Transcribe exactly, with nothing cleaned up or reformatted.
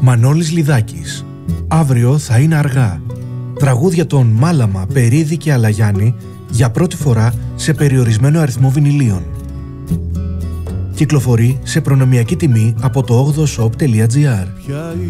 Μανώλης Λιδάκης. Αύριο θα είναι αργά. Τραγούδια των Μάλαμα, Περίδη και Αλαγιάννη για πρώτη φορά σε περιορισμένο αριθμό βινιλίων. Κυκλοφορεί σε προνομιακή τιμή από το όγδοο shop τελεία gr. Ποια